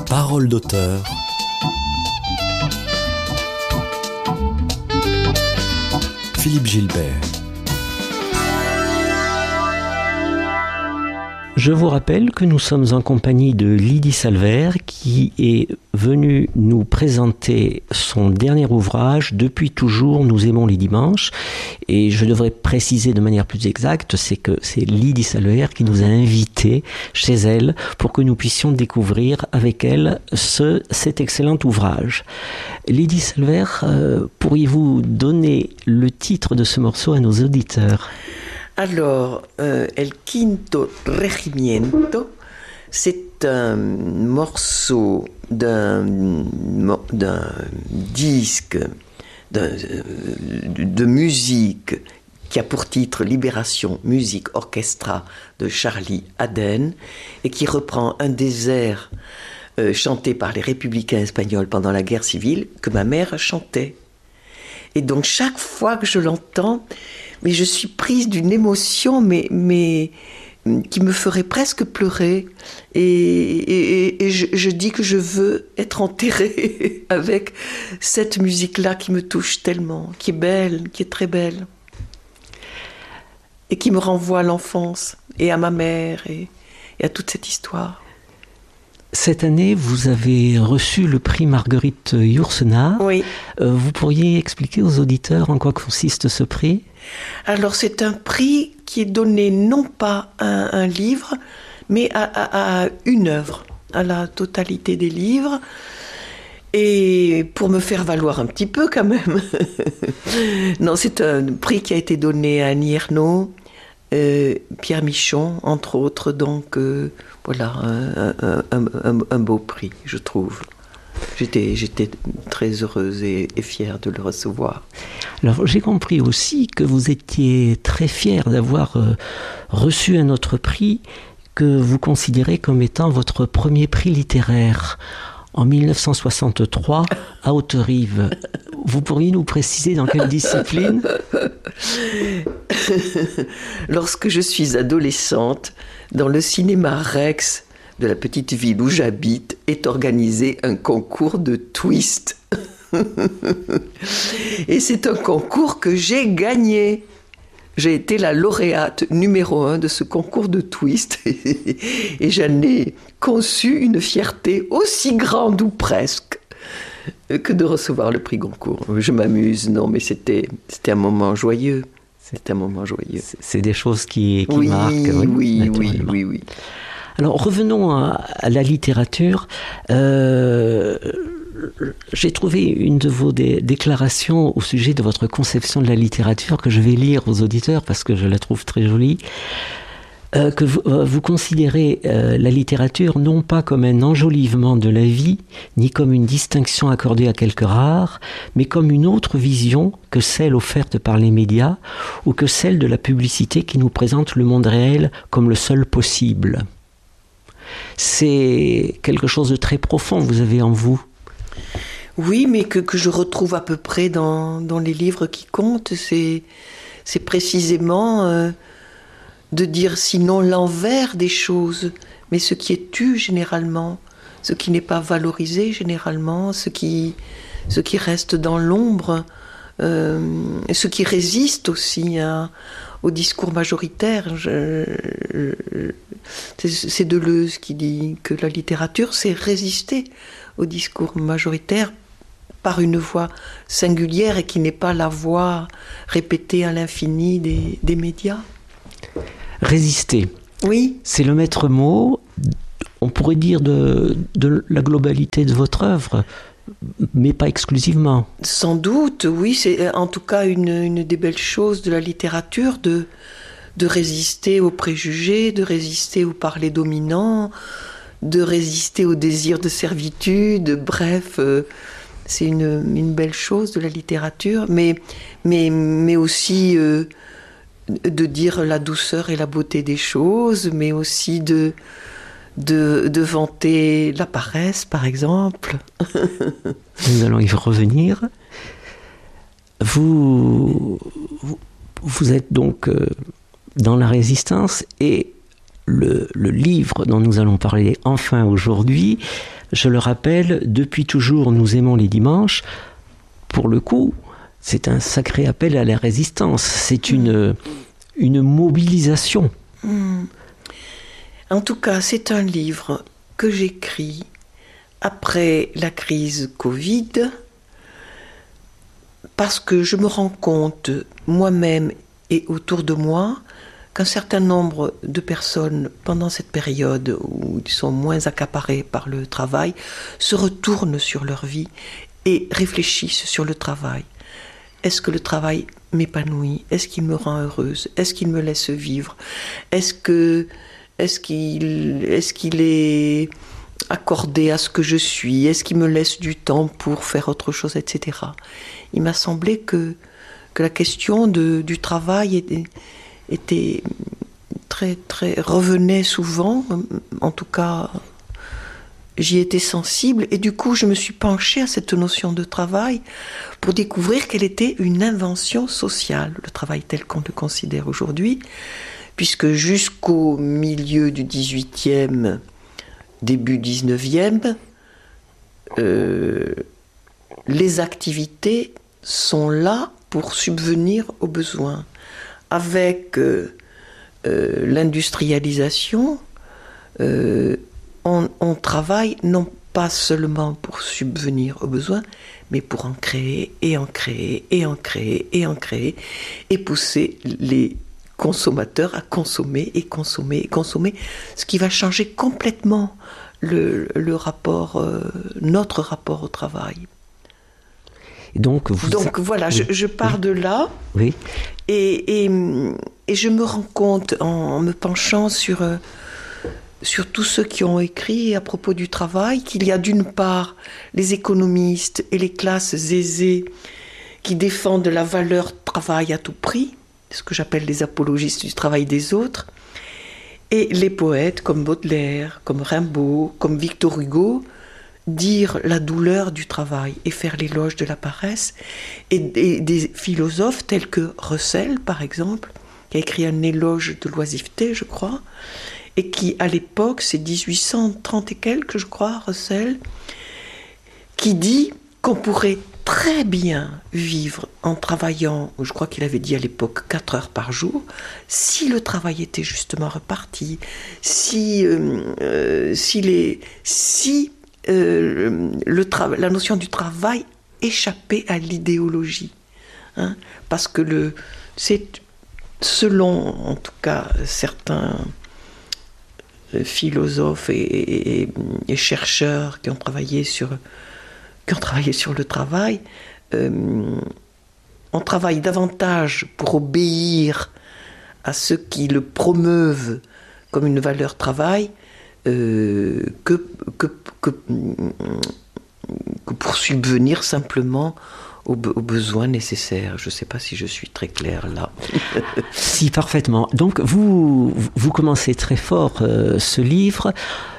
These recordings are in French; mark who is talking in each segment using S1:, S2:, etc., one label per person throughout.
S1: Parole d'auteur. Philippe Gilbert.
S2: Je vous rappelle que nous sommes en compagnie de Lydie Salvert qui est venue nous présenter son dernier ouvrage « Depuis toujours, nous aimons les dimanches ». Et je devrais préciser de manière plus exacte, c'est que c'est Lydie Salvert qui nous a invités chez elle pour que nous puissions découvrir avec elle cet excellent ouvrage. Lydie Salvert, pourriez-vous donner le titre de ce morceau à nos auditeurs ?
S3: Alors, El Quinto Regimiento, c'est un morceau d'un disque de musique qui a pour titre Libération, musique, orchestra de Charlie Aden et qui reprend un des airs chantés par les républicains espagnols pendant la guerre civile que ma mère chantait. Et donc chaque fois que je l'entends, mais je suis prise d'une émotion, mais qui me ferait presque pleurer. Et je dis que je veux être enterrée avec cette musique-là qui me touche tellement, qui est belle, qui est très belle. Et qui me renvoie à l'enfance, et à ma mère, et à toute cette histoire.
S2: Cette année, vous avez reçu le prix Marguerite Yourcenar.
S3: Oui.
S2: Vous pourriez expliquer aux auditeurs en quoi consiste ce prix ?
S3: Alors, c'est un prix qui est donné non pas à un livre, mais à une œuvre, à la totalité des livres. Et pour me faire valoir un petit peu quand même. Non, c'est un prix qui a été donné à Annie Ernaux, Pierre Michon, entre autres. Donc, voilà, un beau prix, je trouve. J'étais très heureuse et fière de le recevoir.
S2: Alors, j'ai compris aussi que vous étiez très fière d'avoir reçu un autre prix que vous considérez comme étant votre premier prix littéraire. En 1963, à Haute-Rive. Vous pourriez nous préciser dans quelle discipline ?
S3: Lorsque je suis adolescente, dans le cinéma Rex de la petite ville où j'habite, est organisé un concours de twist. Et c'est un concours que j'ai gagné. J'ai été la lauréate numéro 1 de ce concours de twist et j'en ai conçu une fierté aussi grande ou presque que de recevoir le prix Goncourt. Je m'amuse, non, mais c'était un moment joyeux. C'était un moment joyeux.
S2: C'est des choses qui
S3: oui,
S2: marquent.
S3: Oui.
S2: Alors revenons à la littérature. J'ai trouvé une de vos déclarations au sujet de votre conception de la littérature que je vais lire aux auditeurs parce que je la trouve très jolie. Que vous considérez la littérature non pas comme un enjolivement de la vie, ni comme une distinction accordée à quelques rares, mais comme une autre vision que celle offerte par les médias ou que celle de la publicité qui nous présente le monde réel comme le seul possible. C'est quelque chose de très profond, vous avez en vous.
S3: Oui, mais que je retrouve à peu près dans les livres qui comptent. C'est précisément de dire sinon l'envers des choses, mais ce qui est tu généralement, ce qui n'est pas valorisé généralement, ce qui reste dans l'ombre, ce qui résiste aussi au discours majoritaire. C'est Deleuze qui dit que la littérature, c'est résister au discours majoritaire par une voix singulière et qui n'est pas la voix répétée à l'infini des médias.
S2: Résister.
S3: Oui.
S2: C'est le maître mot, on pourrait dire, de la globalité de votre œuvre, mais pas exclusivement.
S3: Sans doute, oui. C'est en tout cas une des belles choses de la littérature, de résister aux préjugés, de résister aux parlers dominants, de résister au désir de servitude. Bref, c'est une belle chose de la littérature, mais aussi de dire la douceur et la beauté des choses, mais aussi de vanter la paresse, par exemple.
S2: Nous allons y revenir. Vous êtes donc dans la résistance et le livre dont nous allons parler enfin aujourd'hui, je le rappelle, Depuis toujours, nous aimons les dimanches. Pour le coup, c'est un sacré appel à la résistance. C'est une mobilisation.
S3: En tout cas, c'est un livre que j'écris après la crise Covid, parce que je me rends compte, moi-même et autour de moi, qu'un certain nombre de personnes, pendant cette période où ils sont moins accaparés par le travail, se retournent sur leur vie et réfléchissent sur le travail. Est-ce que le travail m'épanouit? Est-ce qu'il me rend heureuse? Est-ce qu'il me laisse vivre? Est-ce qu'il est accordé à ce que je suis? Est-ce qu'il me laisse du temps pour faire autre chose, etc. Il m'a semblé que la question du travail était revenait souvent, en tout cas j'y étais sensible, et du coup je me suis penchée à cette notion de travail pour découvrir qu'elle était une invention sociale, le travail tel qu'on le considère aujourd'hui, puisque jusqu'au milieu du 18e, début 19e, les activités sont là pour subvenir aux besoins. Avec l'industrialisation, on travaille non pas seulement pour subvenir aux besoins, mais pour en créer et en créer et en créer et en créer, et pousser les consommateurs à consommer et consommer et consommer, ce qui va changer complètement le rapport, notre rapport au travail.
S2: Donc
S3: voilà,
S2: oui.
S3: je pars de là,
S2: oui.
S3: et je me rends compte en me penchant sur tous ceux qui ont écrit à propos du travail, qu'il y a d'une part les économistes et les classes aisées qui défendent la valeur travail à tout prix, ce que j'appelle les apologistes du travail des autres, et les poètes comme Baudelaire, comme Rimbaud, comme Victor Hugo, dire la douleur du travail et faire l'éloge de la paresse, et des philosophes tels que Russell, par exemple, qui a écrit un éloge de l'oisiveté, je crois, et qui, à l'époque, c'est 1830 et quelques, je crois, Russell, qui dit qu'on pourrait très bien vivre en travaillant, je crois qu'il avait dit à l'époque 4 heures par jour, si le travail était justement reparti, si la notion du travail échappait à l'idéologie. Hein, parce que c'est, selon en tout cas certains philosophes et chercheurs qui ont travaillé sur le travail, on travaille davantage pour obéir à ceux qui le promeuvent comme une valeur travail que pour subvenir simplement aux besoins nécessaires. Je ne sais pas si je suis très claire là.
S2: Si, parfaitement. Donc vous commencez très fort ce livre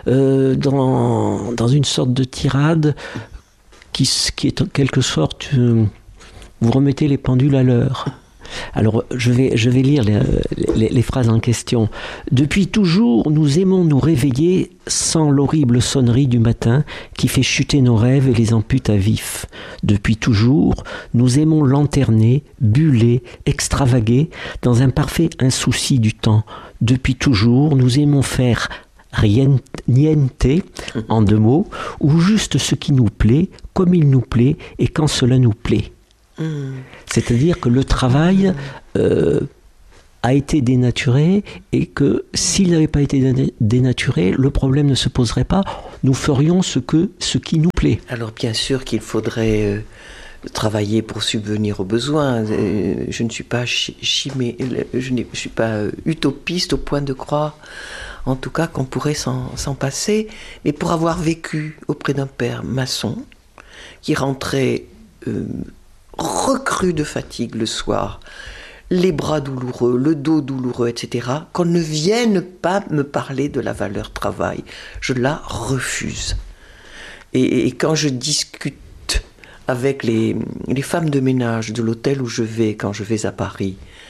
S2: dans une sorte de tirade qui est en quelque sorte, vous remettez les pendules à l'heure. Alors, je vais lire les phrases en question. Depuis toujours, nous aimons nous réveiller sans l'horrible sonnerie du matin qui fait chuter nos rêves et les ampute à vif. Depuis toujours, nous aimons lanterner, buller, extravaguer dans un parfait insouci du temps. Depuis toujours, nous aimons faire niente, en 2 mots, ou juste ce qui nous plaît, comme il nous plaît et quand cela nous plaît. C'est-à-dire que le travail a été dénaturé et que s'il n'avait pas été dénaturé, le problème ne se poserait pas. Nous ferions ce qui nous plaît.
S3: Alors bien sûr qu'il faudrait travailler pour subvenir aux besoins. Je ne suis pas je ne suis pas utopiste au point de croire, en tout cas, qu'on pourrait s'en passer. Mais pour avoir vécu auprès d'un père maçon qui rentrait recru de fatigue le soir, les bras douloureux, le dos douloureux, etc., qu'on ne vienne pas me parler de la valeur travail. Je la refuse. Et quand je discute avec les femmes de ménage de l'hôtel où je vais, quand je vais à Paris,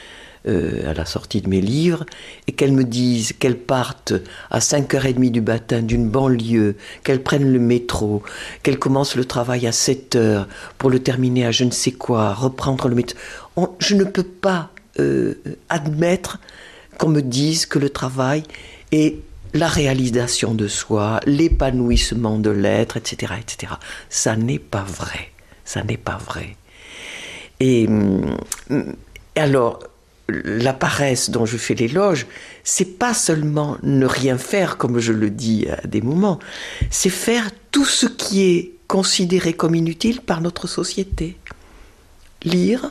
S3: à la sortie de mes livres, et qu'elles me disent qu'elles partent à 5h30 du matin d'une banlieue, qu'elles prennent le métro, qu'elles commencent le travail à 7h pour le terminer à je ne sais quoi, reprendre le métro. Je ne peux pas admettre qu'on me dise que le travail est la réalisation de soi, l'épanouissement de l'être, etc., etc. Ça n'est pas vrai. Ça n'est pas vrai. Et alors, la paresse dont je fais l'éloge, c'est pas seulement ne rien faire, comme je le dis à des moments, c'est faire tout ce qui est considéré comme inutile par notre société. Lire,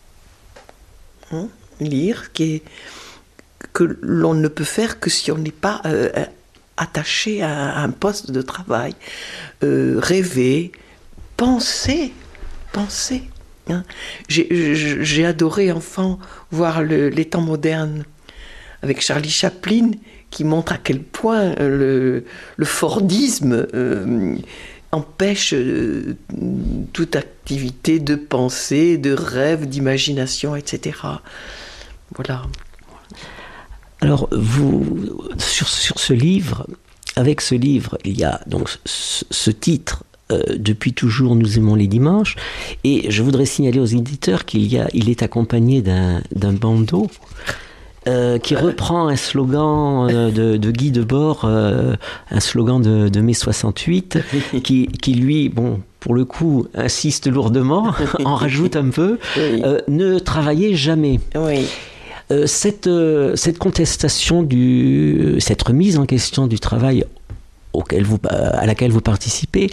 S3: que l'on ne peut faire que si on n'est pas attaché à un poste de travail, rêver, penser. Hein. J'ai adoré, enfant, voir les temps modernes avec Charlie Chaplin, qui montre à quel point le Fordisme empêche toute activité de pensée, de rêve, d'imagination, etc. Voilà.
S2: Alors, sur ce livre, avec ce livre, il y a donc ce titre, Depuis toujours, nous aimons les dimanches, et je voudrais signaler aux éditeurs qu'il est accompagné d'un bandeau qui reprend un slogan de Guy Debord, un slogan de mai 68, qui lui, bon, pour le coup, insiste lourdement, en rajoute un peu, oui. Ne travaillez jamais.
S3: Oui.
S2: Cette contestation, cette remise en question du travail à laquelle vous participez,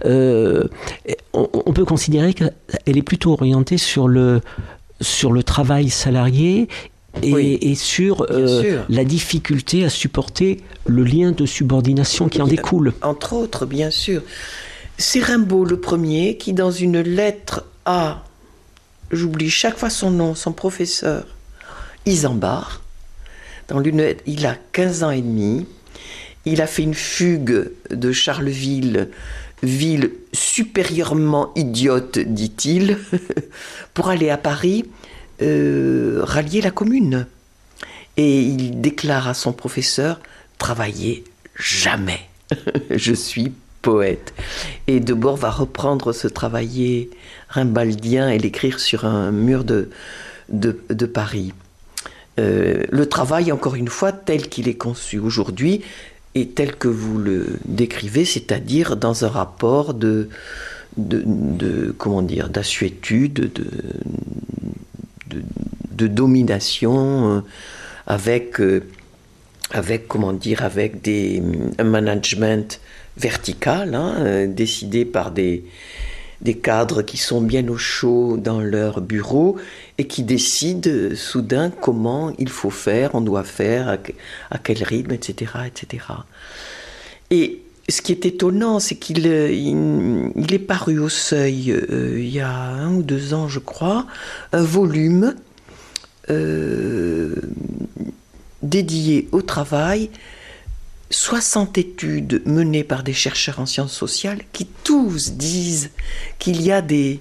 S2: on peut considérer qu'elle est plutôt orientée sur le travail salarié et sur la difficulté à supporter le lien de subordination qui en découle.
S3: Entre autres, bien sûr. C'est Rimbaud le premier qui, dans une lettre à, j'oublie chaque fois son nom, son professeur, Isambard, il a 15 ans et demi, il a fait une fugue de Charleville, ville supérieurement idiote, dit-il, pour aller à Paris, rallier la commune. Et il déclare à son professeur, travaillez jamais, je suis poète. Et Debord va reprendre ce travailler rimbaldien et l'écrire sur un mur de Paris. Le travail, encore une fois, tel qu'il est conçu aujourd'hui, et tel que vous le décrivez, c'est-à-dire dans un rapport d'assuétude, de domination, avec un management vertical, décidé par des cadres qui sont bien au chaud dans leur bureau et qui décident soudain comment il faut faire, on doit faire, à quel rythme, etc., etc. Et ce qui est étonnant, c'est qu'il est paru au Seuil, il y a 1 ou 2 ans, je crois, un volume dédié au travail, 60 études menées par des chercheurs en sciences sociales qui tous disent qu'il y a des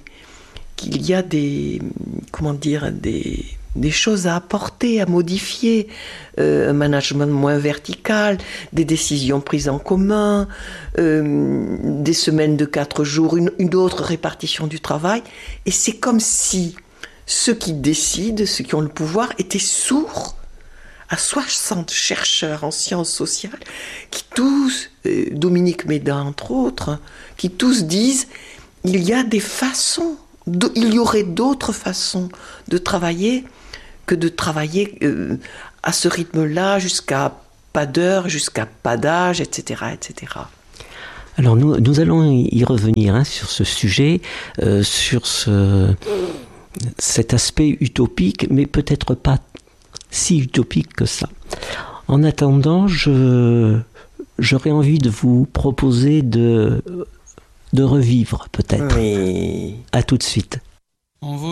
S3: choses à apporter, à modifier, un management moins vertical, des décisions prises en commun, des semaines de 4 jours, une autre répartition du travail. Et c'est comme si ceux qui décident, ceux qui ont le pouvoir, étaient sourds à 60 chercheurs en sciences sociales qui tous, Dominique Méda entre autres, qui tous disent il y a des façons, il y aurait d'autres façons de travailler que de travailler à ce rythme-là jusqu'à pas d'heure, jusqu'à pas d'âge, etc., etc.
S2: Alors nous allons y revenir sur ce sujet, sur cet aspect utopique, mais peut-être pas si utopique que ça. En attendant, j'aurais envie de vous proposer de revivre peut-être.
S3: Oui.
S2: À tout de suite.